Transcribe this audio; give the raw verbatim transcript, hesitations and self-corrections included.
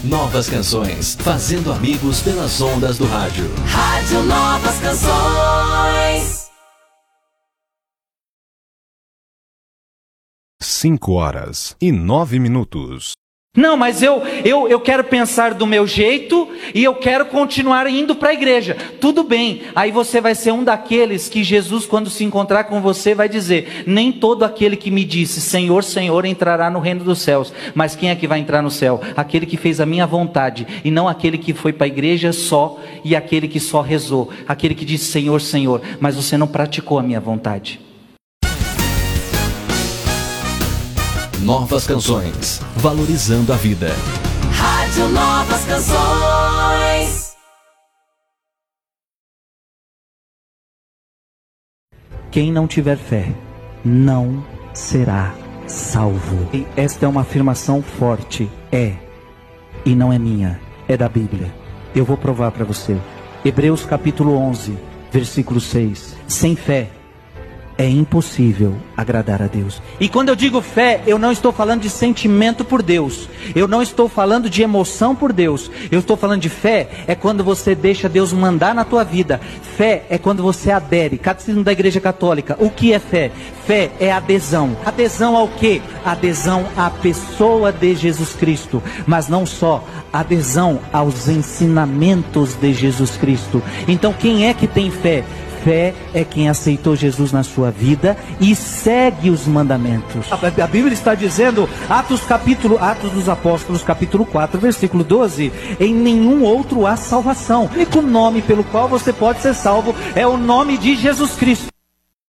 Novas Canções, fazendo amigos pelas ondas do rádio. Rádio Novas Canções. Cinco horas e nove minutos. Não, mas eu, eu, eu quero pensar do meu jeito e eu quero continuar indo para a igreja. Tudo bem, aí você vai ser um daqueles que Jesus, quando se encontrar com você, vai dizer: nem todo aquele que me disse Senhor, Senhor entrará no reino dos céus. Mas quem é que vai entrar no céu? Aquele que fez a minha vontade, e não aquele que foi para a igreja só e aquele que só rezou. Aquele que disse Senhor, Senhor, mas você não praticou a minha vontade. Novas Canções, valorizando a vida. Rádio Novas Canções. Quem não tiver fé, não será salvo. E esta é uma afirmação forte. É, e não é minha, é da Bíblia. Eu vou provar para você. Hebreus capítulo onze, versículo seis. Sem fé é impossível agradar a Deus. E quando eu digo fé, eu não estou falando de sentimento por Deus. Eu não estou falando de emoção por Deus. Eu estou falando de fé, é quando você deixa Deus mandar na tua vida. Fé é quando você adere. Catecismo da Igreja Católica. O que é fé? Fé é adesão. Adesão ao quê? Adesão à pessoa de Jesus Cristo. Mas não só, adesão aos ensinamentos de Jesus Cristo. Então quem é que tem fé? Fé é quem aceitou Jesus na sua vida e segue os mandamentos. A Bíblia está dizendo, Atos, capítulo, Atos dos Apóstolos, capítulo quatro, versículo doze: em nenhum outro há salvação. O único nome pelo qual você pode ser salvo é o nome de Jesus Cristo.